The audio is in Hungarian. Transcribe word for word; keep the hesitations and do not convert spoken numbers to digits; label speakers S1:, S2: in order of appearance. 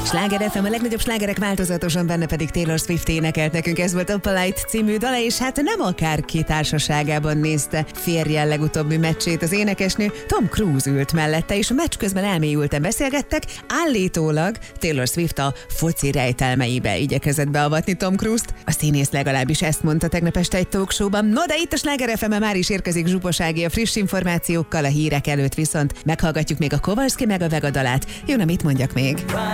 S1: Sláger ef em, a legnagyobb slágerek változatosan, benne pedig Taylor Swift énekelt nekünk. Ez volt a Polite című dala, és hát nem akárki társaságában nézte férjel legutóbbi meccsét az énekesnő. Tom Cruise ült mellette, és a meccs közben elmélyülten beszélgettek. Állítólag Taylor Swift a foci rejtelmeibe igyekezett beavatni Tom Cruise-t. A színész legalábbis ezt mondta tegnap este egy talkshowban. No, de itt a Sláger ef em-en már is érkezik Zsupas Ági a friss információkkal, a hírek előtt viszont meghallgatjuk még a Kowalski meg a Vega dalát. Jön, mit mondjak még?